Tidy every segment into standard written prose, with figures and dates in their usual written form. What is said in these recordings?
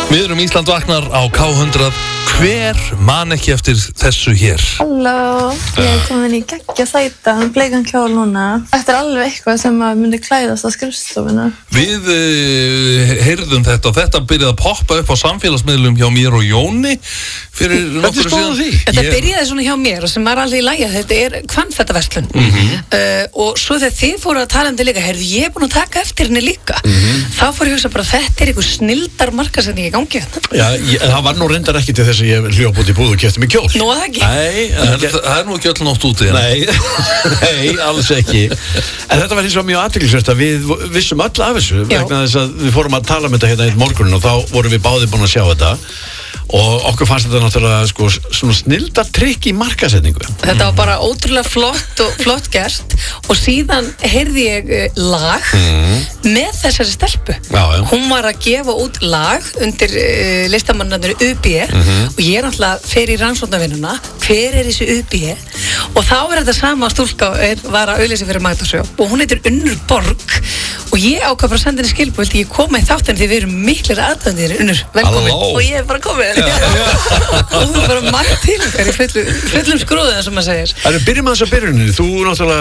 Við erum Ísland vaknar á K100. Hver man ekki eftir þessu hér? Halló, ég komin í geggja sætan, bleikan kjól núna. Þetta alveg eitthvað sem myndi klæðast á skrifstofuna. Við heyrðum þetta og þetta byrjaði að poppa upp á samfélagsmiðlum hjá mér og Jóni fyrir nokkur síðan. Þetta byrjaði svona hjá mér og sem var alveg í lagi að þetta kvanfettaverslun. Og svo þegar þið fóru að tala um þetta líka, heyrðu, ég er búin að taka eftir henni líka. Þá fór ég að hugsa bara, þetta er einhver snildar markasetning í gangi. Já, það var nú reyndar ekki til þess að ég hljóp út í búð og keypti mig kjól. Nú það ekki. Nei, það er nú ekki öll nótt úti. Nei, alls ekki. En þetta var hins vegar mjög athyglisvert að við vissum öll af þessu vegna þess að við fórum að tala um þetta hérna einn morgunin og þá vorum við báðir búin að sjá þetta. Og okkur fannst þetta náttúrulega svona snildartrykk í markasetningu. Þetta var bara ótrúlega flott gert og síðan heyrði ég lag með þessari stelpu. Hún var að gefa út lag undir listamannarnir UB og ég náttúrulega fer í rannsóknarvinnuna, hver er þessi UB? Og þá er þetta sama stúlka var að auglýsa fyrir Magdalsjó og hún heitir Unnur Borg og ég ákvað bara að senda henni skilabóð, vildi ég koma í þáttinn því við erum miklir aðdæmdir, Unnur, velkomin. Og ég er bara komin. Og þú bara mætt til okkar í fullum skrúðið sem maður segir. Það byrjum að þess að byrjunni. Þú náttúrulega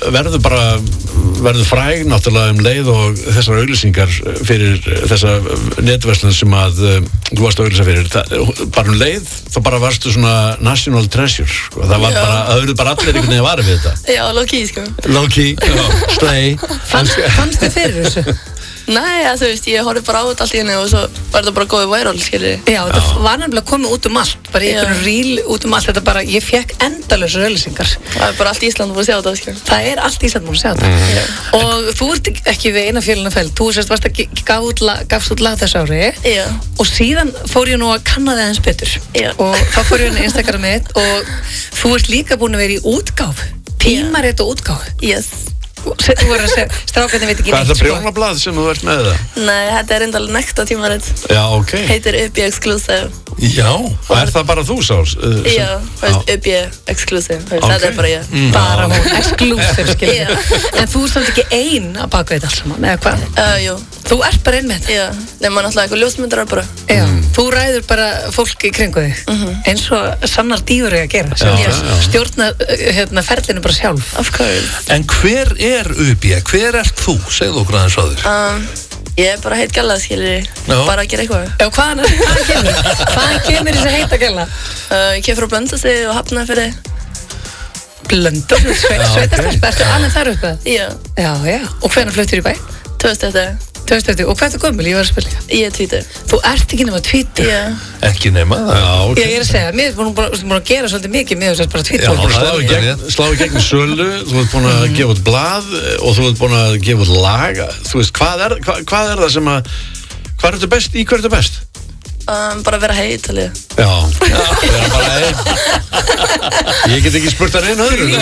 verður fræg náttúrulega leið og þessar auglýsingar fyrir þessa netverslun sem að þú varst að auglýsa fyrir. Bara leið, þá bara varstu svona national treasure. Það var bara, það verður bara allir einhvern veginn að vara við þetta. Já, low-key, sko. Low-key, slay. Fannst þið fyrir þessu? Nei, þú veist, ég horfði bara á þetta allt í henni og svo var þetta bara góðið viral, skilji. Já, þetta var nefnilega komið út um allt, bara í einhvern ríl út um allt, þetta bara, ég fekk endalausar auglýsingar. Það er bara allt Ísland búin að sjá þetta, skilji. Það er allt Ísland búin að sjá þetta. Og þú ert ekki við eina fjöluna feld, þú sérst varst að gafst út lag þessu ári og síðan fór ég nú að kanna það eins betur. Og þá fór ég inn í Instagram mitt og þú ert líka búin að vera í útgáfu, tímarit og útgáfu. Yes. Þú voru að segja, strákarnir veit ekki neitt. Hvað er það brjónablað sem þú ert með það? Nei, þetta er endal nekta tímarit. Já, ok. Heitir UB Exclusive. Já. Og er það bara þú, Sáls? Já, UB Exclusive. Þetta er bara ég. Bara hún, Exclusive, skilja. En þú er samt ekki ein að baka þetta alls saman, eða hvað? Jú. Þú ert bara ein með þetta? Já, nema náttúrulega eitthvað ljósmyndara bara. Já, þú ræður bara fólk í kringu þig. Eins og sannar dýfur að gera. Stjórna ferlinu bara sjálf. Of course. En hver er UB? Hver ert þú? Segðu okkur aðeins á þér. Ég er bara heit gæla, skilji, bara að gera eitthvað. Já, hvaðan kemur þessi heita gæla? Ég kem frá Blöndósi og Hafnarfirði. Blöndósi? Sveitarfjörð? Ertu annað þar uppi? Já. Já. Og hvenær fluttir í bæ? 2011. Og hvað er það gömul? Ég var að spila. Ég er 20. Þú ert ekki nema 20? Já. Ekki nema? Já, ég er að segja, mér er búin að gera svolítið mikið með þess að bara 20. Já, slá í gegn sölu, þú ert búin að gefa út blað og þú ert búin að gefa út lag. Þú veist, hvað er það sem að, hvað er þetta best, í hvað er þetta best? Bara vera heit, alveg. Já, vera bara heit. Ég get ekki spurt að reyna öðru.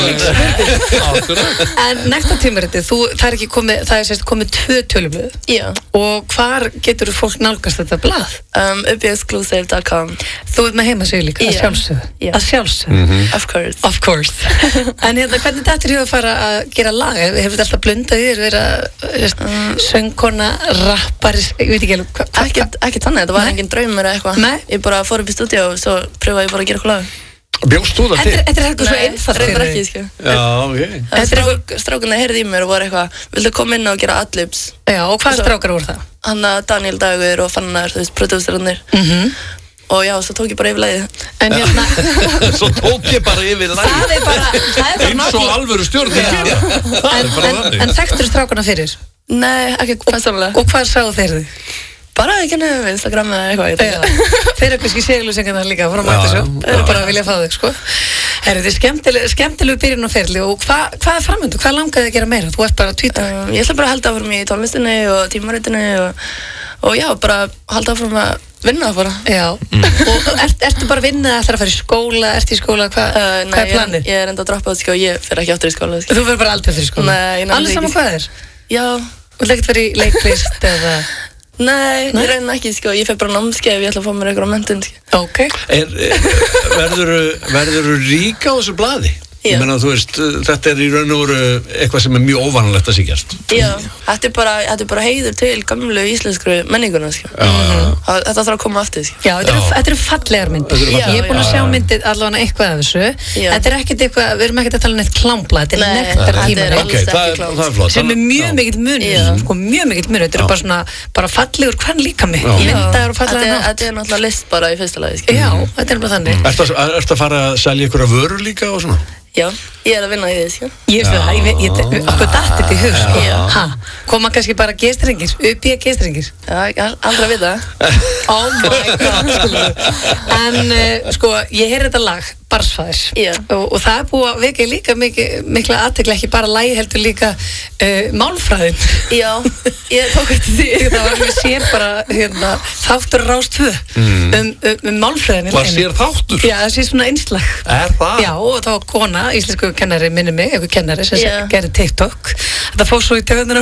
En nekta tímaritið, það er sérst komið 2 tölublöð. Já. Og hvar getur fólk nálgast þetta blað? ubexclusive.com. Þú ert með heimasíðu líka, að sjálfsögðu. Að sjálfsögðu. Of course. Of course. En hvernig þetta er að fara að gera lag? Hefur þetta alltaf blundað í þér, vera söngkona, rappari, ég veit ekki alveg hvað? Ekki þannig, þetta var engin draumur eða eitthvað. Ég bara fór upp í stúdíu og svo pröfaði ég bara að gera eitthvað lag. Bjóst þú það til? Þetta er eitthvað svo einfalt fyrir þig? Ekki, sko. Já, ok. Strákarnir heyrði í mér og voru eitthvað, vildu koma inn og gera adlibs? Já, og hvaða strákar voru það? Hanna Daniel Dagur og Fannar, þú veist, prodúserarnir. Og já, svo tók ég bara yfir lagið. En Svo tók ég bara yfir lagið? Það er bara eins og alvöru stjórn að gera. En þekktur strákarna fyrir? Nei, ekki persónulega. Og hvað sáu þeir þig? Bara ekki nefnum við Instagram eða eitthvað. Þeir eru kannski seglusengarnar líka frá Magdalsjó. Þeir eru bara að vilja fá þig, sko. Þetta er skemmtilegu byrjun og ferli. Og hvað er framöndu? Hvað langaði að gera meira? Þú ert bara að tweeta. Ég ætla bara að halda áfram í tónlistinni og tímaritinu og já, bara halda áfram að vinna bara. Já. Og ertu bara að vinna eða ætlar að fara í skóla? Ertu í skóla? Hvað er planið? Ég er enda að droppa út, sko. Ég fer ekki aftur í skóla. Þú fer bara aldrei aftur í skóla? Nei, alveg saman hvað er? Já. Þú ætla ekkert að vera í leiklist eða? Nei, ég reyna ekki, sko. Ég fer bara námskeið, ég ætla að fá mér eitthvað á menntun, sko. Ok. Verðurðu rík á þessu blaði? Ég meina, þú veist, þetta í raun og veru eitthvað sem mjög óvanalegt að sé gert. Já, þetta bara heiður til gamlu íslenskru menninguna, sko. Þetta þarf að koma aftur, sko. Já, þetta eru fallegar myndir. Ég búin að sjá myndir allavega eitthvað af þessu. Þetta ekkert eitthvað, við erum ekkert að tala neitt klámbla, þetta nektartímur. Ok, það er flott. Sem mjög mikill munur, sko, mjög mikill munur. Þetta eru bara fallegur hvern líkami. Myndaður og fallegar nátt. Þetta náttúrulega list bara í fyrsta lagi, sko. Já, þetta bara þannig. Ertu að fara að selja ykkur vörur líka og svona? Já, ég að vinna í því, sko. Ég veist það, okkur datt þetta í hug, sko. Koma kannski bara gestrengir, gestrengir. Já, aldrei að vita. Oh my god, sko. En, sko, ég heyri þetta lag, Barnsfaðir. Og það búið að vekja líka mikla athygli, ekki bara lagi heldur líka málfræðin. Já, ég tók eftir því. Það var mjög sér bara, þáttur Rás 2 málfræðin. Hvað sér þáttur? Já, það sé svona innslag. Það? Já, og það var kona, íslensku kennari, minni mig, einhver kennari sem gerði TikTok. Þetta fór svo í töðunar á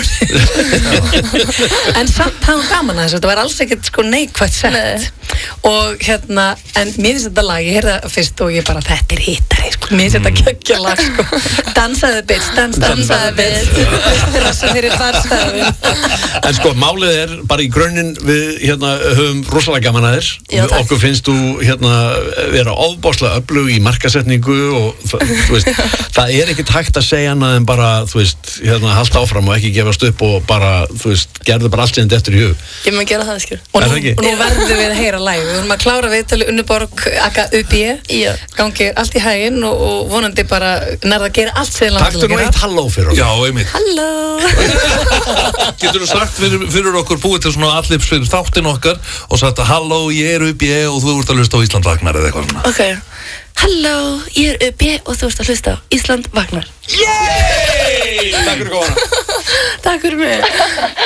en samt það var gaman að þessu, þetta var alls ekkert sko neikvægt sett. Og en mér finnst þetta lag, ég heyrði það fyrst og ég bara, þetta er hittari, sko, mér finnst þetta geggja lag, sko. Dansaði bitch, dansaði bitch, rosa fyrir barnsfaðir. En sko, málið bara í grunninn, við höfum rosalega gaman að þér. Okkur finnst þú vera ofboðslega öflug í markasetningu og þú veist, það er ekkert hægt að segja annað en bara, þú veist, halda áfram og ekki gefast upp og bara, þú veist, gerðu bara allt sem þetta eftir í hug. Ég maður gera það, sko. Og nú verðum við að heyra live. Við vorum að klára viðtali Unnuborg aka UB, gangi allt í hæginn og vonandi bara nærða að gera allt sem langt til að gera. Taktu nú eitt halló fyrir okkur. Já, einmitt. Halló. Getur þú sagt fyrir okkur búið til svona allips fyrir þáttinn okkar og sagt að halló, ég UB og þú ert að hlusta á Ísland Vagnar eða eitthvað svona. Ok. Halló, ég UB og þú ert að hlusta á Ísland Vagnar. Yey! Takk fyrir komuna. Takk fyrir mig.